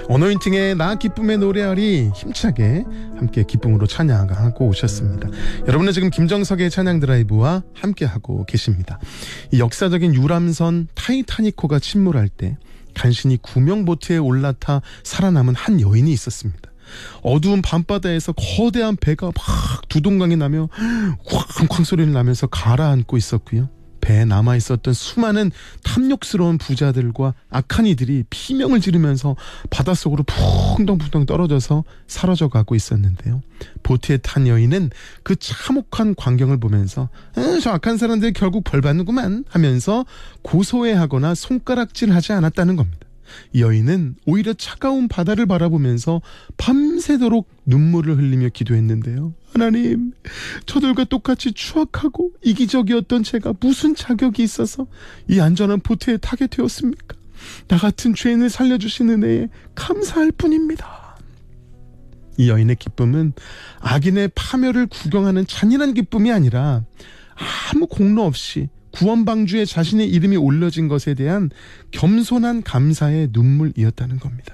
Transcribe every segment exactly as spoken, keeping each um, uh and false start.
어노인팅의 나 기쁨의 노래하리 힘차게 함께 기쁨으로 찬양하고 오셨습니다. 여러분은 지금 김정석의 찬양 드라이브와 함께하고 계십니다. 이 역사적인 유람선 타이타니코가 침몰할 때 간신히 구명보트에 올라타 살아남은 한 여인이 있었습니다. 어두운 밤바다에서 거대한 배가 막 두동강이 나며 쾅쾅 소리를 나면서 가라앉고 있었고요. 배에 남아있었던 수많은 탐욕스러운 부자들과 악한 이들이 비명을 지르면서 바닷속으로 풍덩풍덩 떨어져서 사라져가고 있었는데요. 보트에 탄 여인은 그 참혹한 광경을 보면서 저 악한 사람들이 결국 벌 받는구만 하면서 고소해하거나 손가락질하지 않았다는 겁니다. 이 여인은 오히려 차가운 바다를 바라보면서 밤새도록 눈물을 흘리며 기도했는데요. 하나님, 저들과 똑같이 추악하고 이기적이었던 제가 무슨 자격이 있어서 이 안전한 보트에 타게 되었습니까? 나 같은 죄인을 살려주신 은혜에 감사할 뿐입니다. 이 여인의 기쁨은 악인의 파멸을 구경하는 잔인한 기쁨이 아니라 아무 공로 없이 구원방주에 자신의 이름이 올려진 것에 대한 겸손한 감사의 눈물이었다는 겁니다.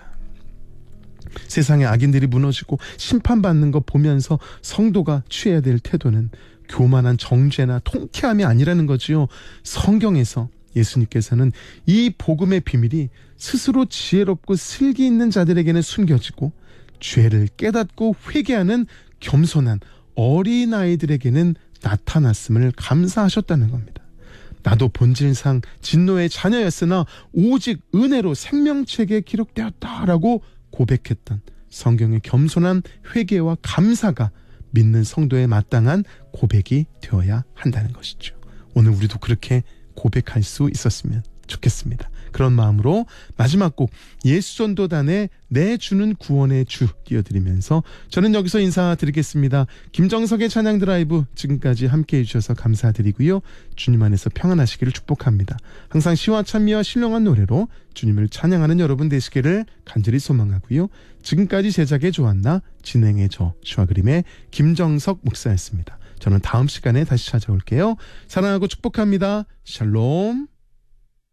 세상의 악인들이 무너지고 심판받는 것 보면서 성도가 취해야 될 태도는 교만한 정죄나 통쾌함이 아니라는 거지요. 성경에서 예수님께서는 이 복음의 비밀이 스스로 지혜롭고 슬기 있는 자들에게는 숨겨지고 죄를 깨닫고 회개하는 겸손한 어린아이들에게는 나타났음을 감사하셨다는 겁니다. 나도 본질상 진노의 자녀였으나 오직 은혜로 생명책에 기록되었다라고 고백했던 성경의 겸손한 회개와 감사가 믿는 성도의 마땅한 고백이 되어야 한다는 것이죠. 오늘 우리도 그렇게 고백할 수 있었으면 좋겠습니다. 그런 마음으로 마지막 곡 예수전도단의 내 주는 구원의 주 띄워드리면서 저는 여기서 인사드리겠습니다. 김정석의 찬양 드라이브 지금까지 함께해 주셔서 감사드리고요. 주님 안에서 평안하시기를 축복합니다. 항상 시와 찬미와 신령한 노래로 주님을 찬양하는 여러분 되시기를 간절히 소망하고요. 지금까지 제작의 조한나, 진행의 저 주와 그림의 김정석 목사였습니다. 저는 다음 시간에 다시 찾아올게요. 사랑하고 축복합니다. 샬롬.